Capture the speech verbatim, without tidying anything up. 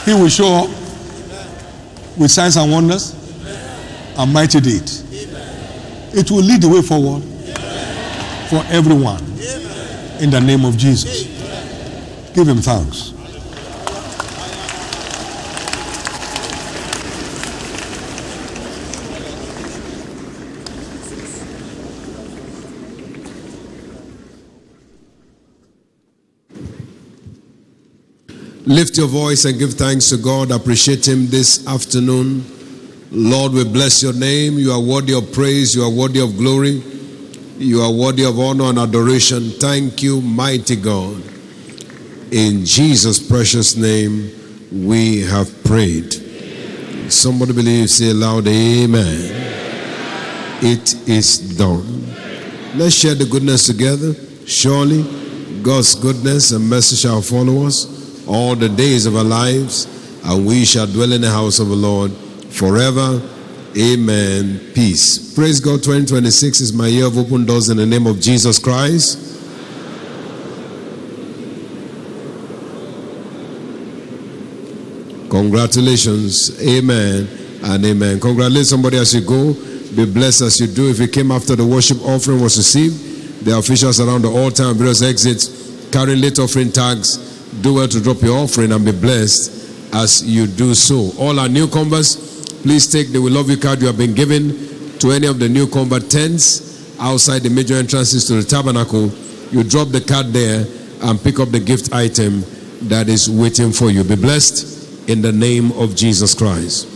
He will show up with signs and wonders and mighty deeds. It will lead the way forward for everyone in the name of Jesus. Give him thanks. Lift your voice and give thanks to God. Appreciate him this afternoon. Lord, we bless your name. You are worthy of praise. You are worthy of glory. You are worthy of honor and adoration. Thank you, mighty God. In Jesus' precious name, we have prayed. Somebody believe, say aloud, amen. It is done. Let's share the goodness together. Surely, God's goodness and mercy shall follow us all the days of our lives, and we shall dwell in the house of the Lord forever. Amen. Peace. Praise God. twenty twenty-six is my year of open doors in the name of Jesus Christ. Congratulations. Amen and amen. Congratulate somebody as you go. Be blessed as you do. If you came after the worship offering was received, the officials around the altar and various exits carrying late offering tags, do well to drop your offering and be blessed as you do so. All our newcomers, please take the We Love You card you have been given to any of the newcomer tents outside the major entrances to the tabernacle. You drop the card there and pick up the gift item that is waiting for you. Be blessed in the name of Jesus Christ.